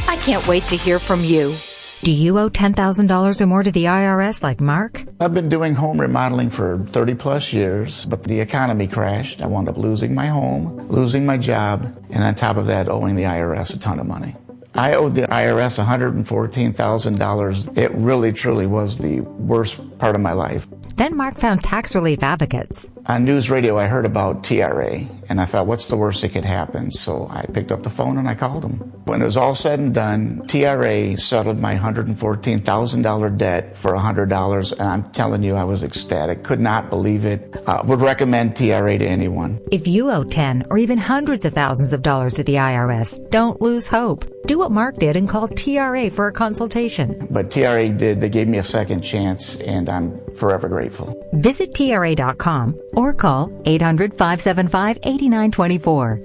I can't wait to hear from you. Do you owe $10,000 or more to the IRS like Mark? I've been doing home remodeling for 30 plus years, but the economy crashed. I wound up losing my home, losing my job, and on top of that, owing the IRS a ton of money. I owed the IRS $114,000. It really, truly was the worst part of my life. Then Mark found tax relief advocates. On news radio, I heard about TRA, and I thought, what's the worst that could happen? So I picked up the phone and I called them. When it was all said and done, TRA settled my $114,000 debt for $100, and I'm telling you, I was ecstatic. Could not believe it. Would recommend TRA to anyone. If you owe 10 or even hundreds of thousands of dollars to the IRS, don't lose hope. Do what Mark did and call TRA for a consultation. But TRA did. They gave me a second chance, and I'm forever grateful. Visit TRA.com or call 800-575-8924.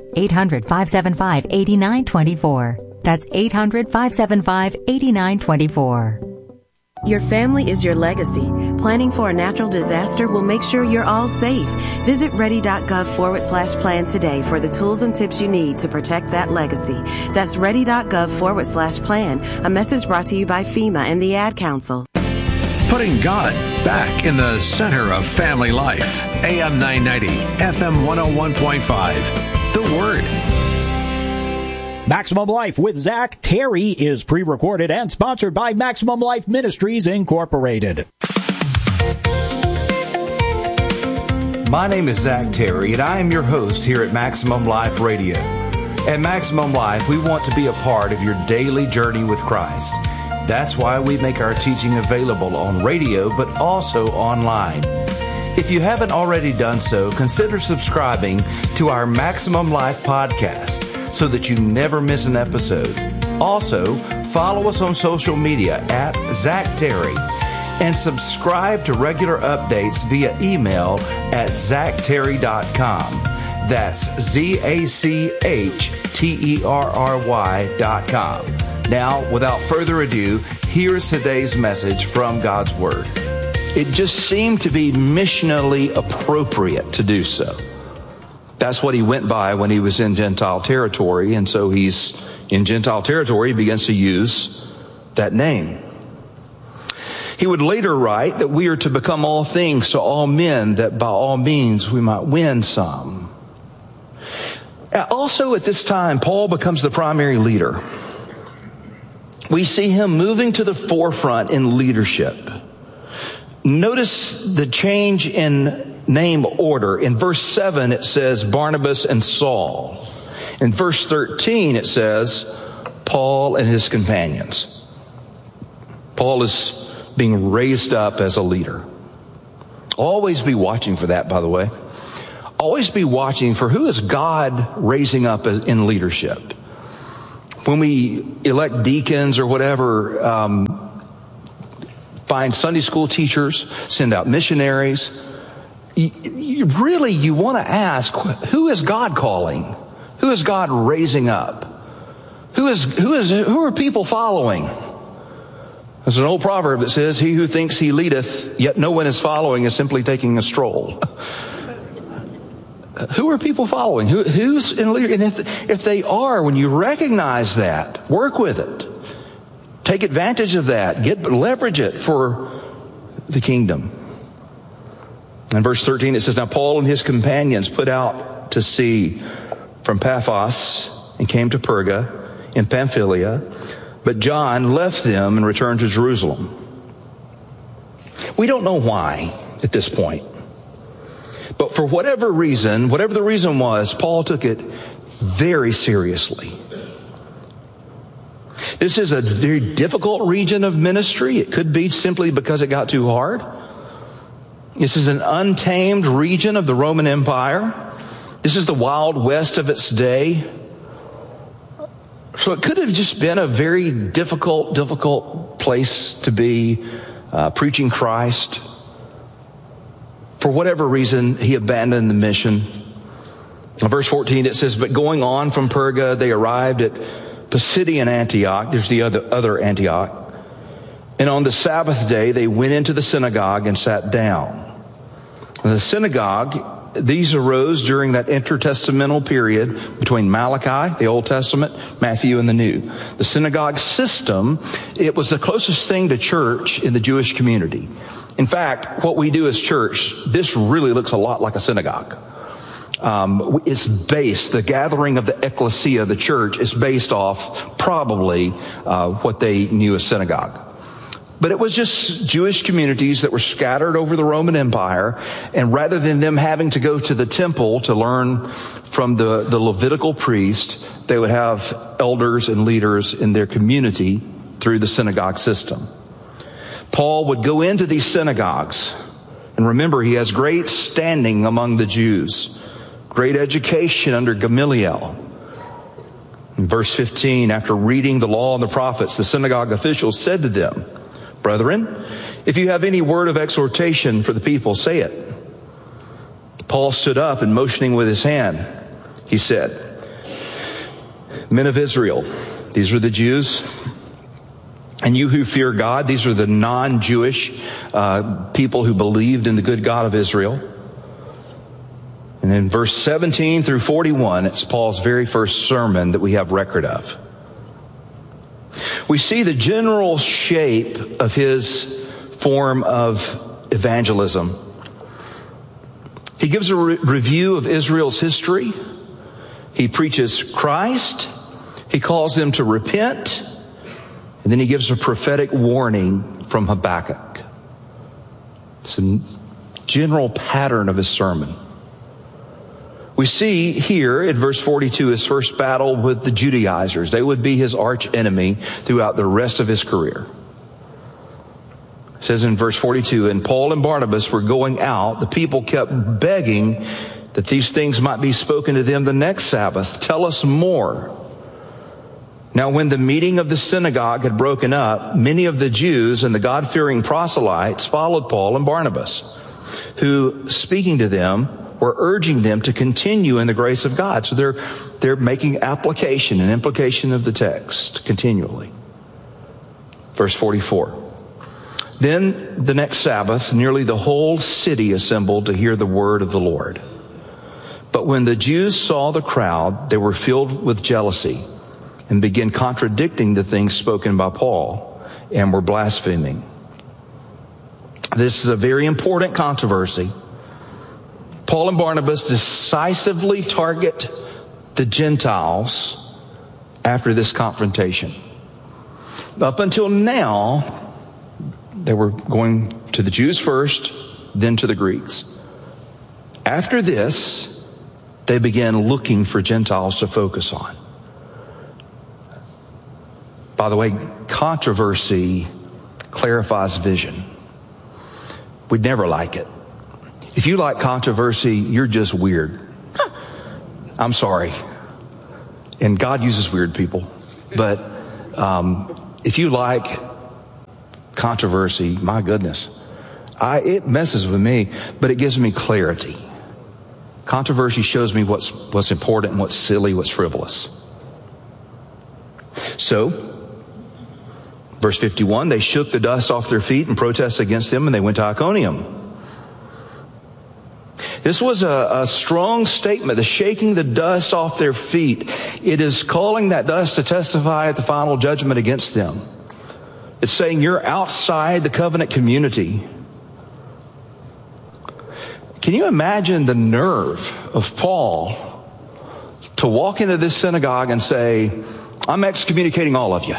800-575-8924. That's 800-575-8924. Your family is your legacy. Planning for a natural disaster will make sure you're all safe. Visit ready.gov/plan today for the tools and tips you need to protect that legacy. That's ready.gov/plan. A message brought to you by FEMA and the Ad Council. Putting God back in the center of family life. AM 990, FM 101.5. The Word. Maximum Life with Zach Terry is pre-recorded and sponsored by Maximum Life Ministries, Incorporated. My name is Zach Terry, and I am your host here at Maximum Life Radio. At Maximum Life, we want to be a part of your daily journey with Christ. That's why we make our teaching available on radio, but also online. If you haven't already done so, consider subscribing to our Maximum Life podcast so that you never miss an episode. Also, follow us on social media at Zach Terry and subscribe to regular updates via email at zachterry.com. That's ZACHTERRY.com. Now, without further ado, here's today's message from God's Word. It just seemed to be missionally appropriate to do so. That's what he went by when he was in Gentile territory, and so he's in Gentile territory, he begins to use that name. He would later write that we are to become all things to all men, that by all means we might win some. Also at this time, Paul becomes the primary leader. We see him moving to the forefront in leadership. Notice the change in name order. In verse 7, it says Barnabas and Saul. In verse 13, it says Paul and his companions. Paul is being raised up as a leader. Always be watching for that, by the way. Always be watching for who is God raising up in leadership. When we elect deacons or whatever, find Sunday school teachers, send out missionaries, you want to ask, who is God calling? Who is God raising up? Who are people following? There's an old proverb that says, he who thinks he leadeth, yet no one is following, is simply taking a stroll. Who are people following? Who's in leader? And if they are, when you recognize that, work with it. Take advantage of that. Leverage it for the kingdom. In verse 13, it says, now Paul and his companions put out to sea from Paphos and came to Perga in Pamphylia, but John left them and returned to Jerusalem. We don't know why at this point. But for whatever reason, whatever the reason was, Paul took it very seriously. This is a very difficult region of ministry. It could be simply because it got too hard. This is an untamed region of the Roman Empire. This is the Wild West of its day. So it could have just been a very difficult place to be preaching Christ. For whatever reason, he abandoned the mission. In verse 14, it says, but going on from Perga, they arrived at Pisidian Antioch. There's the other Antioch. And on the Sabbath day, they went into the synagogue and sat down. And the synagogue These arose during that intertestamental period between Malachi, the Old Testament, Matthew, and the New. The synagogue system, it was the closest thing to church in the Jewish community. In fact, what we do as church, this really looks a lot like a synagogue. It's based, the gathering of the ecclesia, the church, is based off probably what they knew as synagogue. But it was just Jewish communities that were scattered over the Roman Empire, and rather than them having to go to the temple to learn from the Levitical priest, they would have elders and leaders in their community through the synagogue system. Paul would go into these synagogues, and remember, he has great standing among the Jews, great education under Gamaliel. In verse 15, after reading the law and the prophets, the synagogue officials said to them, "Brethren, if you have any word of exhortation for the people, say it." Paul stood up and motioning with his hand, he said, "Men of Israel," these are the Jews, "and you who fear God," these are the non-Jewish people who believed in the good God of Israel. And in verse 17 through 41, it's Paul's very first sermon that we have record of. We see the general shape of his form of evangelism. He gives a review of Israel's history. He preaches Christ. He calls them to repent. And then he gives a prophetic warning from Habakkuk. It's a general pattern of his sermon. We see here in verse 42 his first battle with the Judaizers. They would be his arch enemy throughout the rest of his career. It says in verse 42, "And Paul and Barnabas were going out. The people kept begging that these things might be spoken to them the next Sabbath. Tell us more." Now when the meeting of the synagogue had broken up, many of the Jews and the God-fearing proselytes followed Paul and Barnabas, who, speaking to them, were urging them to continue in the grace of God. So they're making application and implication of the text continually. Verse 44. Then the next Sabbath, nearly the whole city assembled to hear the word of the Lord. But when the Jews saw the crowd, they were filled with jealousy and began contradicting the things spoken by Paul and were blaspheming. This is a very important controversy. Paul and Barnabas decisively target the Gentiles after this confrontation. Up until now, they were going to the Jews first, then to the Greeks. After this, they began looking for Gentiles to focus on. By the way, controversy clarifies vision. We'd never like it. If you like controversy, you're just weird. I'm sorry. And God uses weird people. But if you like controversy, my goodness, it messes with me, but it gives me clarity. Controversy shows me what's important and what's silly, what's frivolous. So, verse 51, they shook the dust off their feet and protested against them, and they went to Iconium. This was a strong statement, the shaking the dust off their feet. It is calling that dust to testify at the final judgment against them. It's saying you're outside the covenant community. Can you imagine the nerve of Paul to walk into this synagogue and say, "I'm excommunicating all of you"?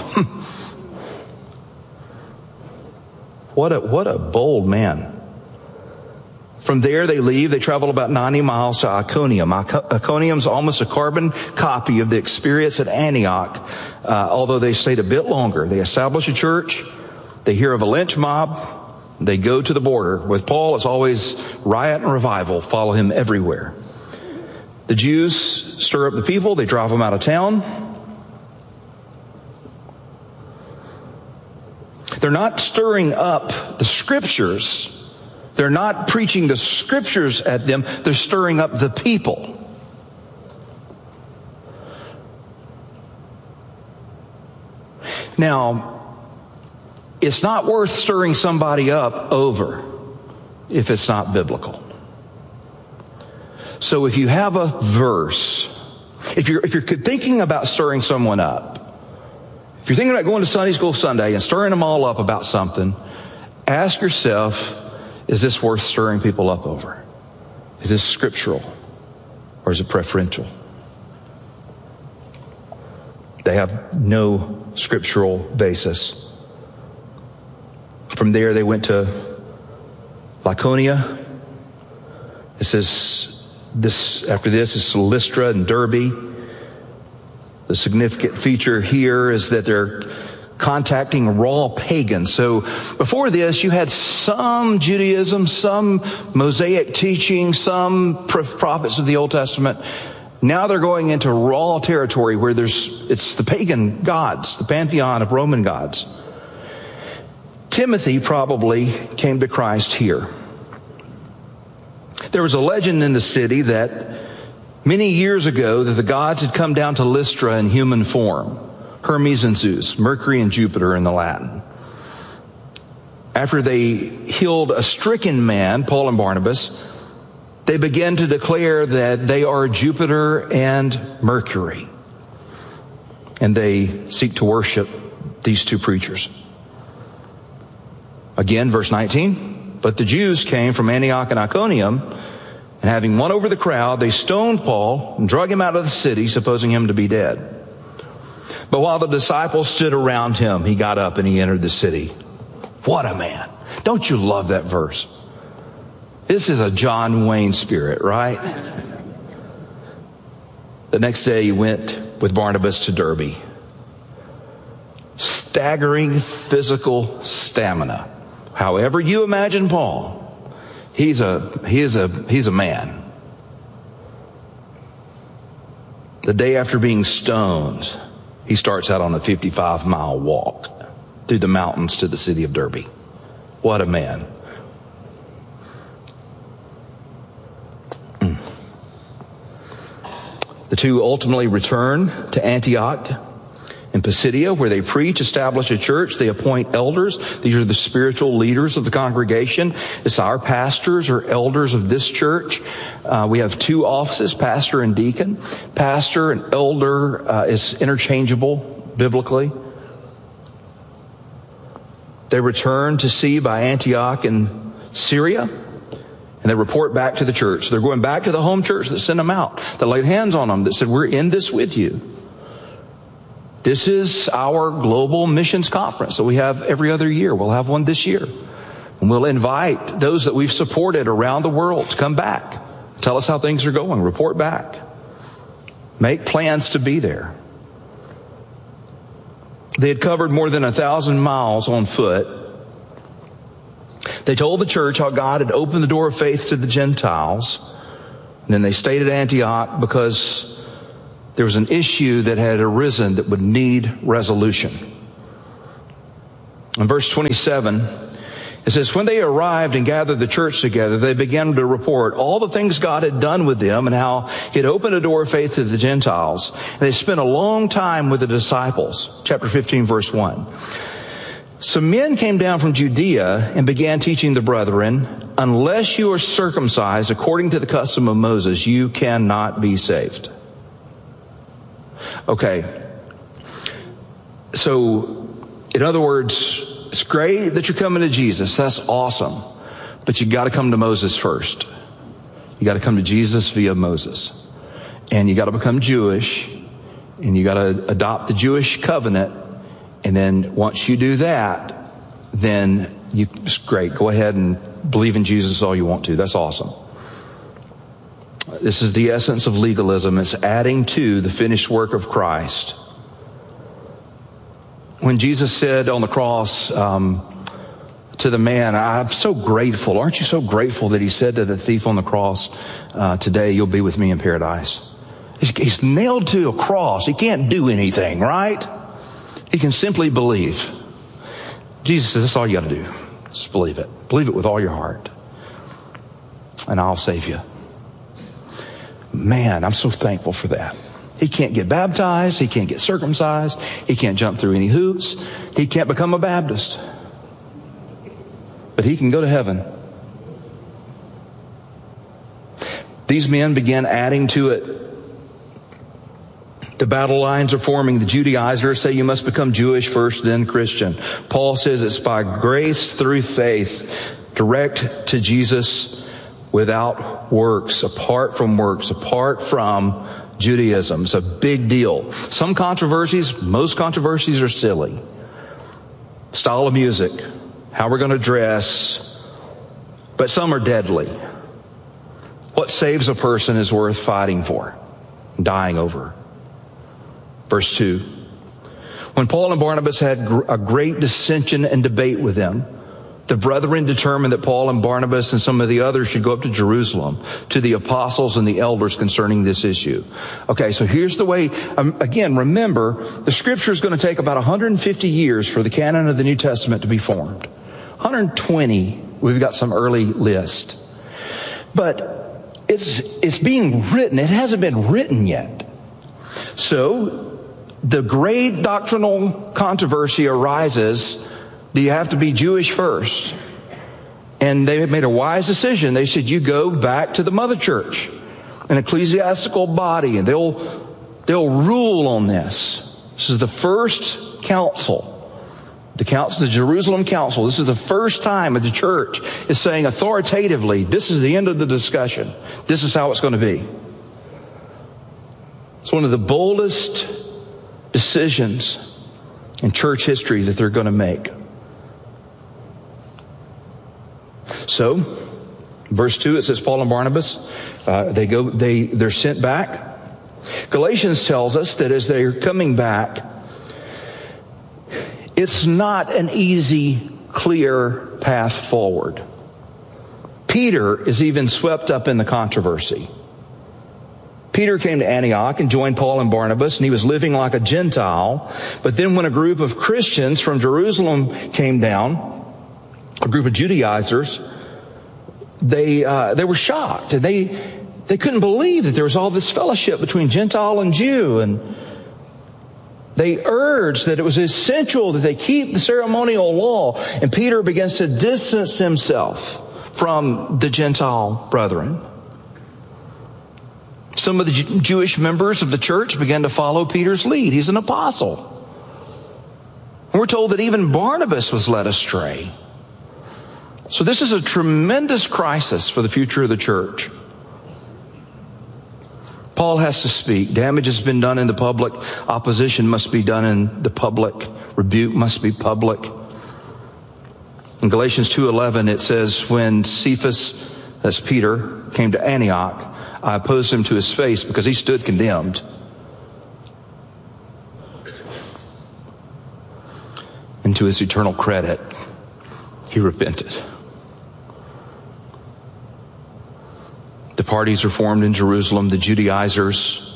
What a bold man. From there, they leave. They travel about 90 miles to Iconium. Iconium's almost a carbon copy of the experience at Antioch, although they stayed a bit longer. They establish a church. They hear of a lynch mob. They go to the border. With Paul, it's always riot and revival follow him everywhere. The Jews stir up the people. They drive them out of town. They're not stirring up the scriptures. They're not preaching the scriptures at them. They're stirring up the people. Now, it's not worth stirring somebody up over if it's not biblical. So if you have a verse, if you're thinking about stirring someone up, if you're thinking about going to Sunday school Sunday and stirring them all up about something, ask yourself, is this worth stirring people up over? Is this scriptural or is it preferential? They have no scriptural basis. From there, they went to Lycaonia. It says after this is Lystra and Derbe. The significant feature here is that they're contacting raw pagans. So before this, you had some Judaism, some Mosaic teaching, some prophets of the Old Testament. Now they're going into raw territory where it's the pagan gods, the pantheon of Roman gods. Timothy probably came to Christ here. There was a legend in the city that many years ago that the gods had come down to Lystra in human form. Hermes and Zeus, Mercury and Jupiter in the Latin. After they healed a stricken man, Paul and Barnabas, they began to declare that they are Jupiter and Mercury. And they seek to worship these two preachers. Again, verse 19. But the Jews came from Antioch and Iconium, and having won over the crowd, they stoned Paul and drug him out of the city, supposing him to be dead. But while the disciples stood around him, he got up and he entered the city. What a man. Don't you love that verse? This is a John Wayne spirit, right? The next day he went with Barnabas to Derbe. Staggering physical stamina. However you imagine Paul, he's a man. The day after being stoned, he starts out on a 55-mile walk through the mountains to the city of Derbe. What a man. The two ultimately return to Antioch in Pisidia, where they preach, establish a church. They appoint elders. These are the spiritual leaders of the congregation. It's our pastors or elders of this church. We have two offices, pastor and deacon. Pastor and elder is interchangeable biblically. They return to see by Antioch in Syria, and they report back to the church. They're going back to the home church that sent them out, that laid hands on them, that said, we're in this with you. This is our global missions conference that we have every other year. We'll have one this year. And we'll invite those that we've supported around the world to come back. Tell us how things are going. Report back. Make plans to be there. They had covered more than 1,000 miles on foot. They told the church how God had opened the door of faith to the Gentiles. And then they stayed at Antioch because there was an issue that had arisen that would need resolution. In verse 27, it says, when they arrived and gathered the church together, they began to report all the things God had done with them and how he had opened a door of faith to the Gentiles. And they spent a long time with the disciples. Chapter 15, verse 1. Some men came down from Judea and began teaching the brethren, unless you are circumcised according to the custom of Moses, you cannot be saved. Okay. So, in other words, it's great that you're coming to Jesus. That's awesome. But you got to come to Moses first. You got to come to Jesus via Moses. And you got to become Jewish. And you got to adopt the Jewish covenant. And then once you do that, then it's great. Go ahead and believe in Jesus all you want to. That's awesome. This is the essence of legalism. It's adding to the finished work of Christ. When Jesus said on the cross to the man, I'm so grateful. Aren't you so grateful that he said to the thief on the cross, today you'll be with me in paradise? He's nailed to a cross. He can't do anything, right? He can simply believe. Jesus says, that's all you got to do. Just believe it. Believe it with all your heart. And I'll save you. Man, I'm so thankful for that. He can't get baptized. He can't get circumcised. He can't jump through any hoops. He can't become a Baptist. But he can go to heaven. These men began adding to it. The battle lines are forming. The Judaizers say you must become Jewish first, then Christian. Paul says it's by grace through faith, direct to Jesus without works, apart from Judaism. It's a big deal. Some controversies, most controversies are silly. Style of music, how we're going to dress, but some are deadly. What saves a person is worth fighting for, dying over. Verse 2. When Paul and Barnabas had a great dissension and debate with them, the brethren determined that Paul and Barnabas and some of the others should go up to Jerusalem to the apostles and the elders concerning this issue. Okay, so here's the way. Again, remember, the scripture is going to take about 150 years for the canon of the New Testament to be formed. 120, we've got some early list. But it's being written. It hasn't been written yet. So the great doctrinal controversy arises. Do you have to be Jewish first? And they made a wise decision. They said, you go back to the mother church, an ecclesiastical body, and they'll rule on this. This is the first council. The Jerusalem Council. This is the first time that the church is saying authoritatively, this is the end of the discussion. This is how it's going to be. It's one of the boldest decisions in church history that they're going to make. So, verse 2, it says Paul and Barnabas, they're sent back. Galatians tells us that as they're coming back, it's not an easy, clear path forward. Peter is even swept up in the controversy. Peter came to Antioch and joined Paul and Barnabas, and he was living like a Gentile. But then when a group of Christians from Jerusalem came down, a group of Judaizers, they were shocked. And they couldn't believe that there was all this fellowship between Gentile and Jew. And they urged that it was essential that they keep the ceremonial law. And Peter begins to distance himself from the Gentile brethren. Some of the Jewish members of the church began to follow Peter's lead. He's an apostle. And we're told that even Barnabas was led astray. So this is a tremendous crisis for the future of the church. Paul has to speak. Damage has been done in the public. Opposition must be done in the public. Rebuke must be public. In Galatians 2:11 it says, when Cephas, that's Peter, came to Antioch, I opposed him to his face because he stood condemned. And to his eternal credit, he repented. The parties are formed in Jerusalem. The Judaizers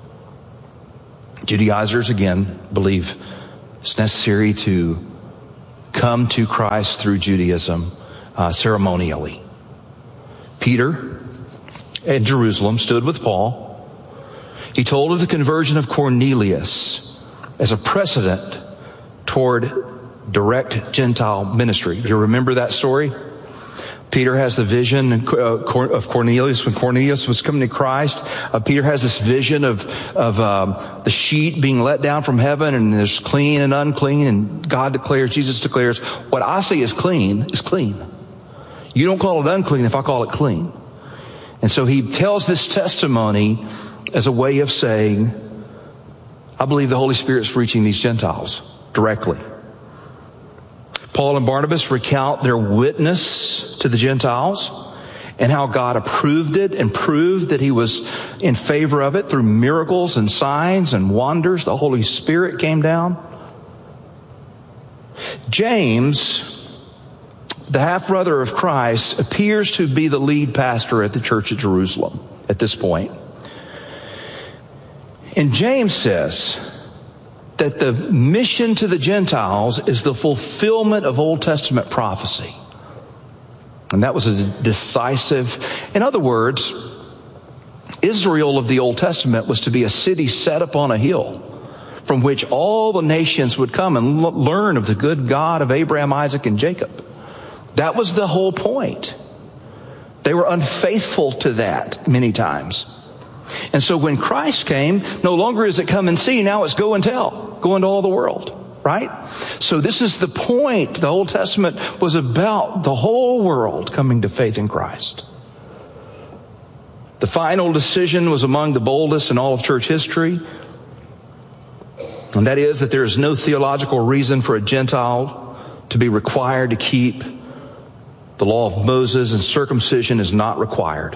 again believe it's necessary to come to Christ through Judaism ceremonially. Peter at Jerusalem stood with Paul. He told of the conversion of Cornelius as a precedent toward direct Gentile ministry. You remember that story? Peter has the vision of Cornelius when Cornelius was coming to Christ. Peter has this vision of the sheet being let down from heaven, and there's clean and unclean, and Jesus declares, what I say is clean is clean. You don't call it unclean if I call it clean. And so he tells this testimony as a way of saying, I believe the Holy Spirit's reaching these Gentiles directly. Paul and Barnabas recount their witness to the Gentiles and how God approved it and proved that he was in favor of it through miracles and signs and wonders. The Holy Spirit came down. James, the half-brother of Christ, appears to be the lead pastor at the church at Jerusalem at this point. And James says that the mission to the Gentiles is the fulfillment of Old Testament prophecy. And that was a decisive, in other words, Israel of the Old Testament was to be a city set upon a hill from which all the nations would come and learn of the good God of Abraham, Isaac, and Jacob. That was the whole point. They were unfaithful to that many times. And so when Christ came, no longer is it come and see, now it's go and tell. Go into all the world, right? So this is the point. The Old Testament was about the whole world coming to faith in Christ. The final decision was among the boldest in all of church history. And that is that there is no theological reason for a Gentile to be required to keep the law of Moses, and circumcision is not required.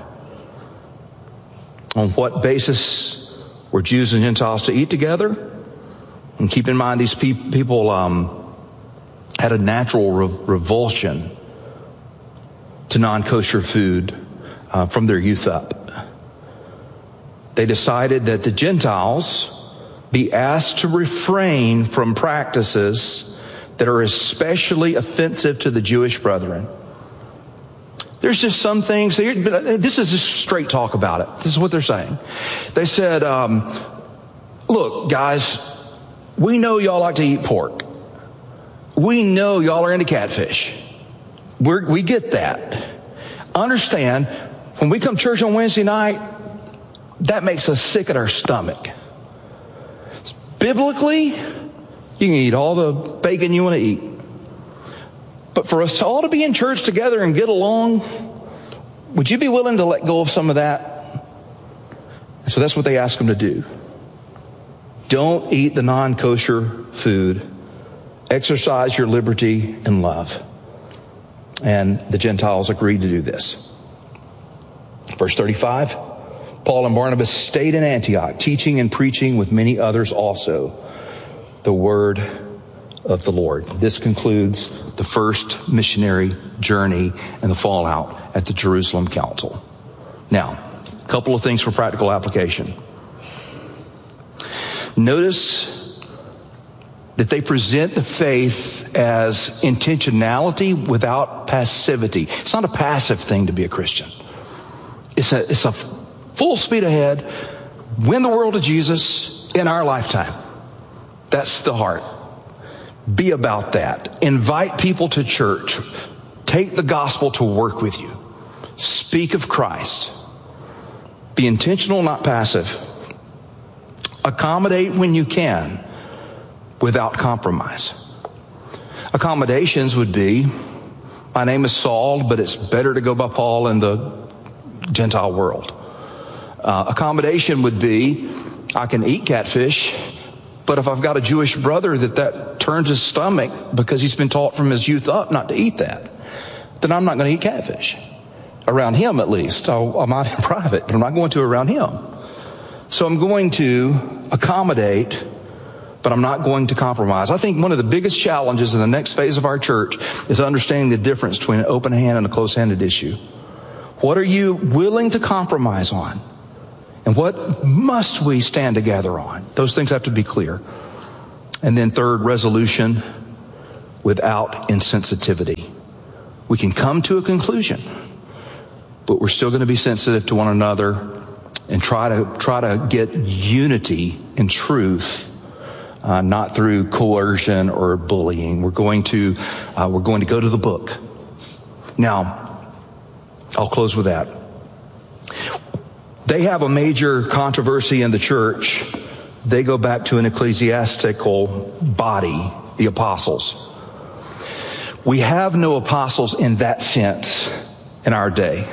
On what basis were Jews and Gentiles to eat together? And keep in mind, these people had a natural revulsion to non-kosher food from their youth up. They decided that the Gentiles be asked to refrain from practices that are especially offensive to the Jewish brethren. There's just some things, this is just straight talk about it. This is what they're saying. They said, look, guys, we know y'all like to eat pork. We know y'all are into catfish. We get that. Understand, when we come to church on Wednesday night, that makes us sick at our stomach. Biblically, you can eat all the bacon you want to eat. But for us all to be in church together and get along, would you be willing to let go of some of that? And so that's what they ask them to do. Don't eat the non-kosher food. Exercise your liberty in love. And the Gentiles agreed to do this. Verse 35, Paul and Barnabas stayed in Antioch, teaching and preaching with many others also the word of the Lord. This concludes the first missionary journey and the fallout at the Jerusalem Council. Now, a couple of things for practical application. Notice that they present the faith as intentionality without passivity. It's not a passive thing to be a Christian. It's a full speed ahead, win the world to Jesus in our lifetime. That's the heart. Be about that. Invite people to church. Take the gospel to work with you. Speak of Christ. Be intentional, not passive. Accommodate when you can without compromise. Accommodations would be, my name is Saul, but it's better to go by Paul in the Gentile world. Accommodation would be, I can eat catfish, but if I've got a Jewish brother that turns his stomach because he's been taught from his youth up not to eat that, then I'm not going to eat catfish. Around him, at least. I'm not in private, but I'm not going to around him. So I'm going to accommodate, but I'm not going to compromise. I think one of the biggest challenges in the next phase of our church is understanding the difference between an open hand and a close-handed issue. What are you willing to compromise on? And what must we stand together on? Those things have to be clear. And then third, resolution without insensitivity. We can come to a conclusion, but we're still going to be sensitive to one another and try to get unity in truth, not through coercion or bullying. We're going to go to the book. Now, I'll close with that. They have a major controversy in the church. They go back to an ecclesiastical body, the apostles. We have no apostles in that sense in our day.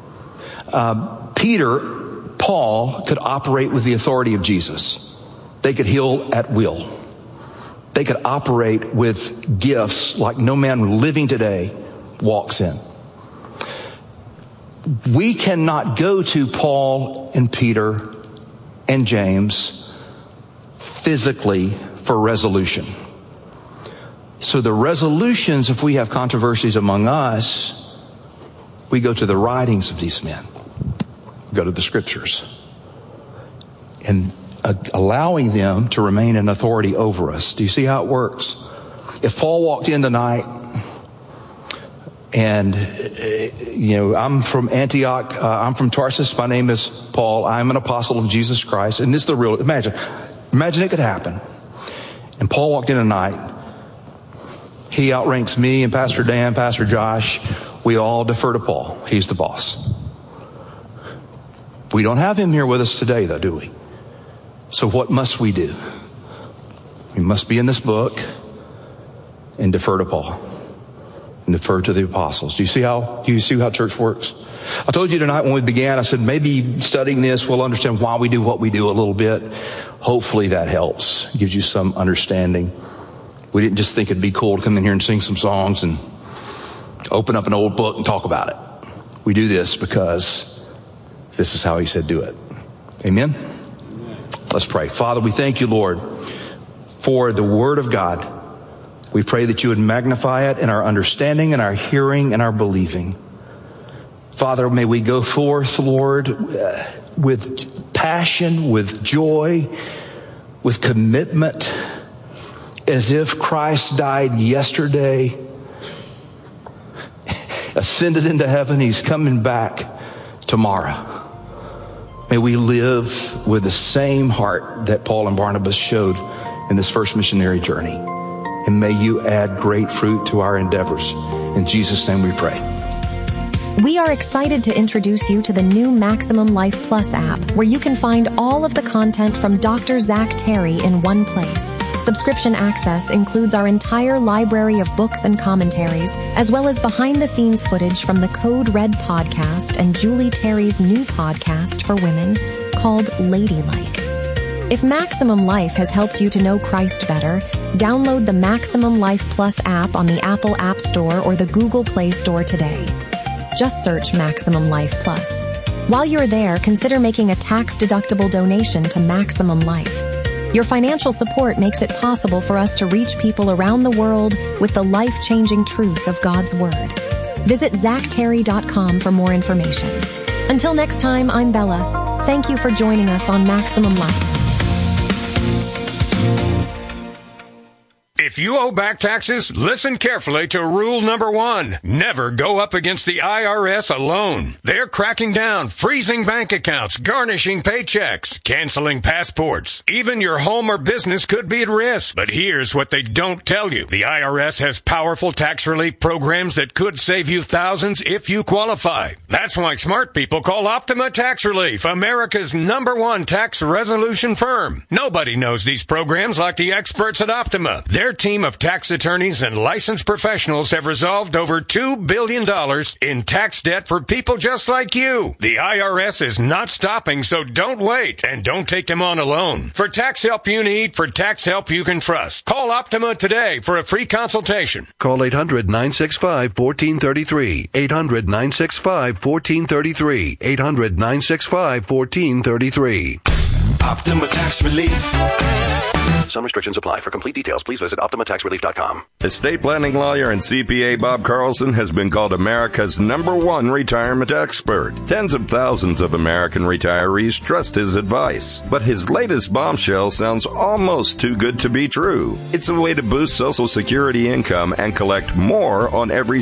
Paul could operate with the authority of Jesus. They could heal at will. They could operate with gifts like no man living today walks in. We cannot go to Paul and Peter and James physically for resolution. So the resolutions, if we have controversies among us, we go to the writings of these men. We go to the scriptures. And allowing them to remain in authority over us. Do you see how it works? If Paul walked in tonight and, I'm from Antioch, I'm from Tarsus, my name is Paul, I'm an apostle of Jesus Christ, and this is the real, imagine it could happen. And Paul walked in tonight, he outranks me and Pastor Dan, Pastor Josh. we all defer to Paul. He's the boss. We don't have him here with us today, though, do we? So what must we do? We must be in this book and defer to Paul and defer to the apostles. Do you see how church works? I told you tonight when we began, I said maybe studying this we'll understand why we do what we do a little bit. Hopefully that helps, gives you some understanding. We didn't just think it'd be cool to come in here and sing some songs and open up an old book and talk about it. We do this because this is how he said do it. Amen? Let's pray. Father, we thank you, Lord, for the word of God. We pray that you would magnify it in our understanding and our hearing and our believing. Father, may we go forth, Lord, with passion, with joy, with commitment, as if Christ died yesterday, ascended into heaven, he's coming back tomorrow. May we live with the same heart that Paul and Barnabas showed in this first missionary journey. And may you add great fruit to our endeavors. In Jesus' name we pray. We are excited to introduce you to the new Maximum Life Plus app, where you can find all of the content from Dr. Zach Terry in one place. Subscription access includes our entire library of books and commentaries, as well as behind-the-scenes footage from the Code Red podcast and Julie Terry's new podcast for women called Ladylike. If Maximum Life has helped you to know Christ better, download the Maximum Life Plus app on the Apple App Store or the Google Play Store today. Just search Maximum Life Plus. While you're there, consider making a tax-deductible donation to Maximum Life. Your financial support makes it possible for us to reach people around the world with the life-changing truth of God's Word. Visit ZachTerry.com for more information. Until next time, I'm Bella. Thank you for joining us on Maximum Life. If you owe back taxes, listen carefully to rule number 1. Never go up against the IRS alone. They're cracking down, freezing bank accounts, garnishing paychecks, canceling passports. Even your home or business could be at risk. But here's what they don't tell you. The IRS has powerful tax relief programs that could save you thousands if you qualify. That's why smart people call Optima Tax Relief, America's #1 tax resolution firm. Nobody knows these programs like the experts at Optima. Their team of tax attorneys and licensed professionals have resolved over $2 billion in tax debt for people just like you. The IRS is not stopping, so don't wait and don't take them on alone. For tax help you need, for tax help you can trust, call Optima today for a free consultation. Call 800-965-1433. 800-965-1433. 800-965-1433. Optima Tax Relief. Some restrictions apply. For complete details, please visit OptimaTaxRelief.com. Estate planning lawyer and CPA Bob Carlson has been called America's #1 retirement expert. Tens of thousands of American retirees trust his advice. But his latest bombshell sounds almost too good to be true. It's a way to boost Social Security income and collect more on every